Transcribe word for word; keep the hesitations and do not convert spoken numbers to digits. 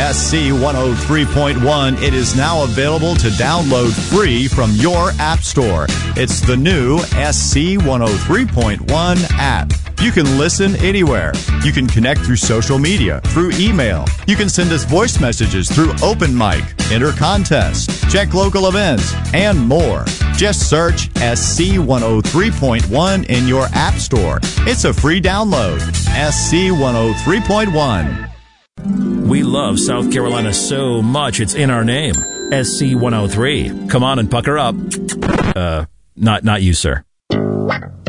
S C one oh three point one. It is now available to download free from your app store. It's the new S C one oh three point one app. You can listen anywhere. You can connect through social media, through email. You can send us voice messages through Open Mic, enter contests, check local events, and more. Just search S C one oh three point one in your app store. It's a free download. S C one oh three point one. We love South Carolina so much it's in our name. S C one oh three. Come on and pucker up. Uh, not not you, sir.